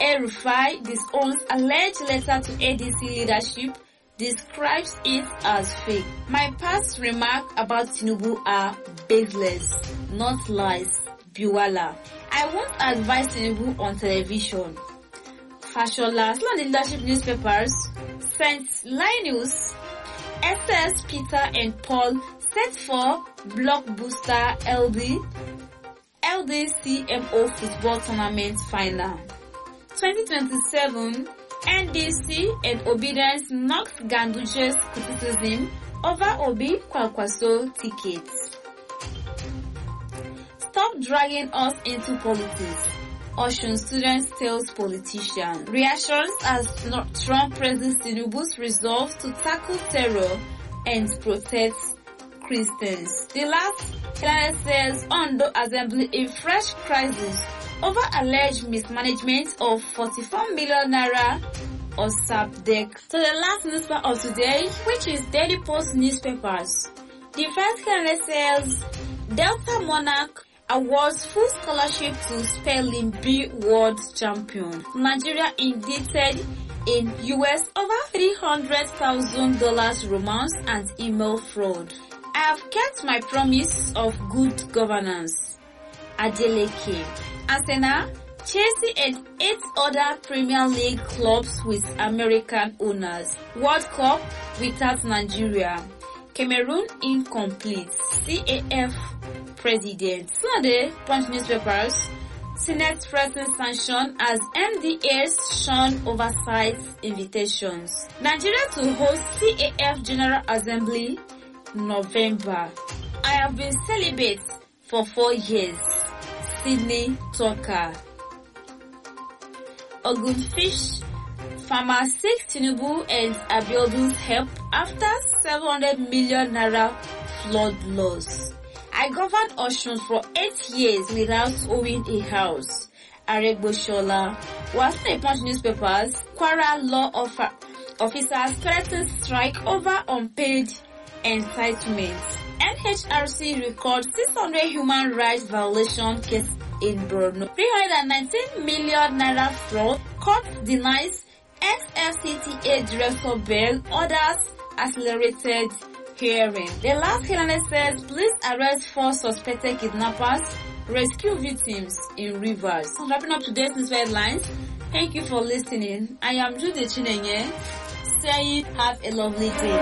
El-Rufai disowns alleged letter to ADC leadership, describes it as fake. My past remarks about Tinubu are baseless, not lies. Biwala. I won't advise Tinubu on television. Fashola, still on the leadership newspapers. St. Linus, SS Peter and Paul set for blockbuster LDCMO football tournament final. 2027, NDC and Obedience knocks Ganduje's criticism over Obi Kwakwaso tickets. Stop dragging us into politics. Osun students tells politician. Reactions as Trump praises Tinubu's resolve to tackle terror and protect Christians. The last headline says Ondo Assembly in fresh crisis over alleged mismanagement of 44 million naira or SAPDEC. So the last newspaper of today, which is Daily Post newspapers. The first headline says Delta Monarch awards full scholarship to Spelling Bee World Champion. Nigeria indicted in US over $300,000 romance and email fraud. I have kept my promise of good governance. Adeleke. Arsenal, Chelsea and 8 other Premier League clubs with American owners. World Cup without Nigeria. Cameroon incomplete. CAF President. Sunday, Punch newspapers. Senate pressing sanction as MDAs shun oversight invitations. Nigeria to host CAF General Assembly November. I have been celibate for 4 years. Sydney Tucker. Ogunfish farmer seeks Tinubu and Abiodun's help after 700 million naira flood loss. I governed Osun for 8 years without owning a house. Aregbesola. Was in the Punch newspapers, Kwara law officers threaten strike over unpaid entitlements. NHRC records 600 human rights violation case in Borno. 319 million naira fraud. Court denies ex-FCTA director bail. Orders accelerated hearing. The last hearing says police arrest 4 suspected kidnappers, rescue victims in rivers. Wrapping up today's news headlines. Thank you for listening. I am Jude Chinenye saying have a lovely day.